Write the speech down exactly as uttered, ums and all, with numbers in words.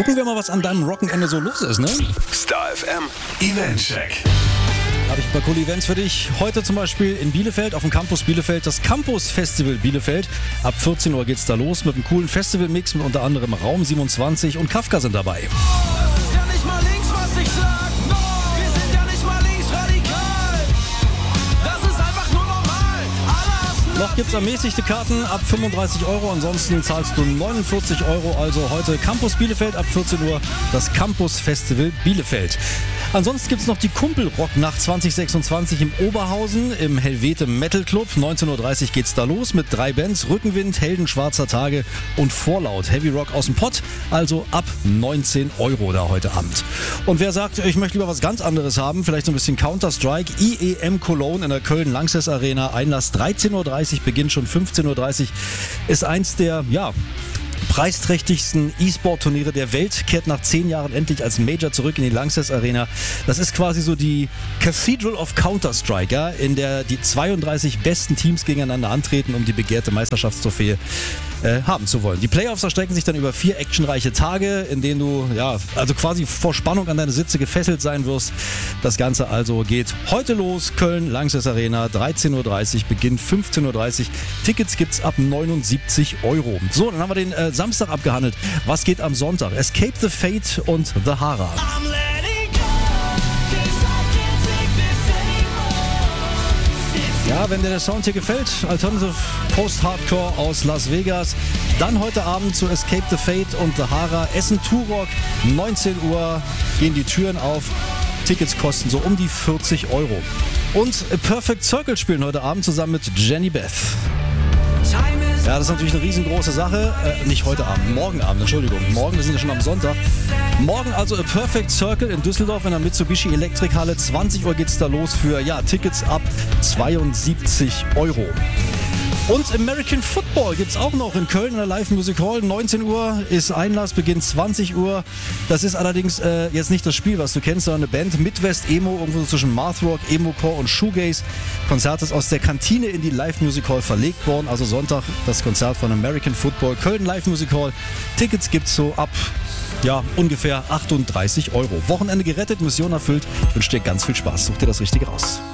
Gucken wir mal, was an deinem Wochenende so los ist, ne? Star F M Eventcheck. Habe ich ein paar coole Events für dich. Heute zum Beispiel in Bielefeld, auf dem Campus Bielefeld, das Campus Festival Bielefeld. Ab vierzehn Uhr geht's da los mit einem coolen Festivalmix mit unter anderem Raum siebenundzwanzig und Kafka sind dabei. Das ist ja nicht mal links, was ich sag. No, wir sind ja nicht mal linksradikal. Das ist einfach nur normal. Alle hassen Noch gibt's ermäßigte Karten ab fünfunddreißig Euro, ansonsten zahlst du neunundvierzig Euro. Also heute Campus Bielefeld ab vierzehn Uhr, das Campus Festival Bielefeld. Ansonsten gibt es noch die Kumpelrock-Nacht zwanzig sechsundzwanzig im Oberhausen im Helvete Metal Club. neunzehn Uhr dreißig geht's da los mit drei Bands: Rückenwind, Helden schwarzer Tage und Vorlaut. Heavy Rock aus dem Pott, also ab neunzehn Euro da heute Abend. Und wer sagt, ich möchte lieber was ganz anderes haben, vielleicht so ein bisschen Counter-Strike, I E M Cologne in der Köln-Lanxess Arena. Einlass dreizehn Uhr dreißig, Beginn schon fünfzehn Uhr dreißig. Ist eins der, ja... preisträchtigsten E-Sport-Turniere der Welt, kehrt nach zehn Jahren endlich als Major zurück in die Lanxess Arena. Das ist quasi so die Cathedral of Counter-Strike, ja, in der die zweiunddreißig besten Teams gegeneinander antreten, um die begehrte Meisterschaftstrophäe äh, haben zu wollen. Die Playoffs erstrecken sich dann über vier actionreiche Tage, in denen du ja also quasi vor Spannung an deine Sitze gefesselt sein wirst. Das Ganze also geht heute los, Köln, Lanxess Arena, dreizehn Uhr dreißig, Beginn fünfzehn Uhr dreißig. Tickets gibt's ab neunundsiebzig Euro. So, dann haben wir den äh, Samstag abgehandelt. Was geht am Sonntag? Escape the Fate und The Hara. I'm letting go, 'cause I can't take this anymore. Ja, wenn dir der Sound hier gefällt, Alternative Post-Hardcore aus Las Vegas, dann heute Abend zu Escape the Fate und The Hara. Essen Turok, neunzehn Uhr gehen die Türen auf. Tickets kosten so um die vierzig Euro. Und Perfect Circle spielen heute Abend zusammen mit Jenny Beth. Time is Ja, das ist natürlich eine riesengroße Sache. Äh, nicht heute Abend, morgen Abend, Entschuldigung. Morgen, wir sind ja schon am Sonntag. Morgen also A Perfect Circle in Düsseldorf in der Mitsubishi Elektrikhalle. zwanzig Uhr geht's da los für, ja, Tickets ab zweiundsiebzig Euro. Und American Football gibt's auch noch in Köln in der Live Music Hall. neunzehn Uhr ist Einlass, Beginn zwanzig Uhr. Das ist allerdings äh, jetzt nicht das Spiel, was du kennst, sondern eine Band Midwest Emo, irgendwo zwischen Mathrock, Emo-Core und Shoegaze. Konzert ist aus der Kantine in die Live Music Hall verlegt worden. Also Sonntag das Konzert von American Football, Köln Live Music Hall. Tickets gibt's so ab, ja, ungefähr achtunddreißig Euro. Wochenende gerettet, Mission erfüllt. Ich wünsche dir ganz viel Spaß. Such dir das Richtige raus.